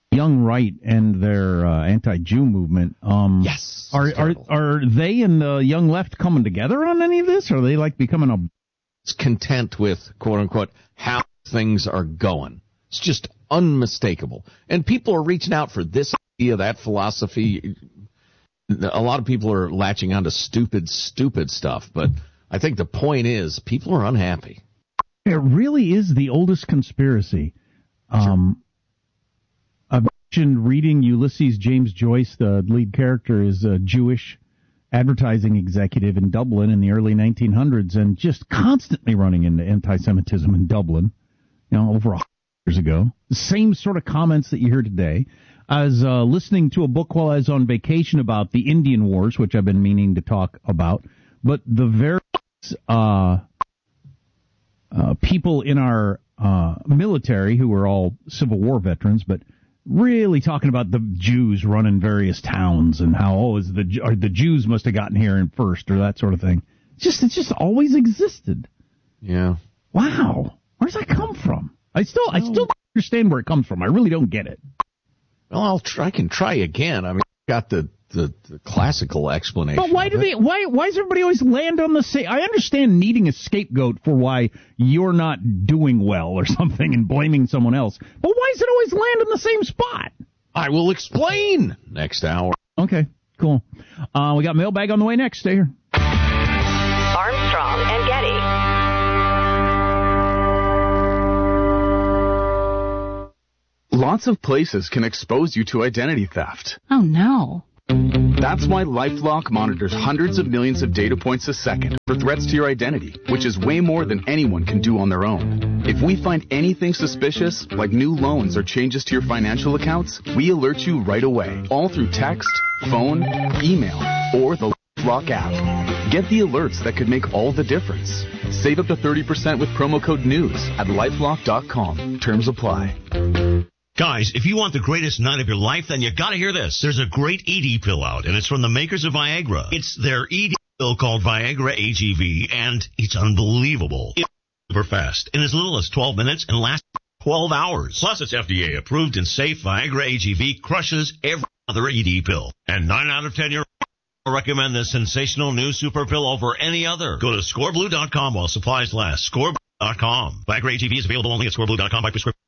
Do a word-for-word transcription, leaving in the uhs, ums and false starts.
young right and their uh, anti-Jew movement. Um, yes. Are, are are they and the young left coming together on any of this? Or are they like becoming a... It's content with, quote unquote, how things are going. It's just unmistakable. And people are reaching out for this idea, that philosophy. A lot of people are latching onto stupid, stupid stuff. But I think the point is people are unhappy. It really is the oldest conspiracy. Um, I've mentioned reading Ulysses James Joyce, the lead character, is a Jewish advertising executive in Dublin in the early nineteen hundreds and just constantly running into anti-Semitism in Dublin, you know, over a hundred years ago. The same sort of comments that you hear today. I was uh, listening to a book while I was on vacation about the Indian Wars, which I've been meaning to talk about, but the various uh, uh, people in our uh, military who are all Civil War veterans, but really talking about the Jews running various towns and how, oh, is the or the Jews must have gotten here in first or that sort of thing. It's just, it's just always existed. Yeah. Wow. Where's that come from? I still, I still don't understand where it comes from. I really don't get it. Well, I'll try, I can try again. I mean, I got the, the, the classical explanation. But why do they, why, why does everybody always land on the same? I understand needing a scapegoat for why you're not doing well or something and blaming someone else. But why does it always land in the same spot? I will explain next hour. Okay, cool. Uh, we got mailbag on the way next. Stay here. Armstrong and Getty. Lots of places can expose you to identity theft. Oh, no. That's why LifeLock monitors hundreds of millions of data points a second for threats to your identity, which is way more than anyone can do on their own. If we find anything suspicious, like new loans or changes to your financial accounts, we alert you right away, all through text, phone, email, or the LifeLock app. Get the alerts that could make all the difference. Save up to thirty percent with promo code NEWS at lifelock dot com. Terms apply. Guys, if you want the greatest night of your life, then you gotta hear this. There's a great E D pill out, and it's from the makers of Viagra. It's their E D pill called Viagra A G V, and it's unbelievable. It's super fast, in as little as twelve minutes, and lasts twelve hours. Plus, it's F D A approved and safe. Viagra A G V crushes every other E D pill. And nine out of ten year recommend this sensational new super pill over any other. Go to score blue dot com while supplies last. score blue dot com. Viagra A G V is available only at score blue dot com by prescription.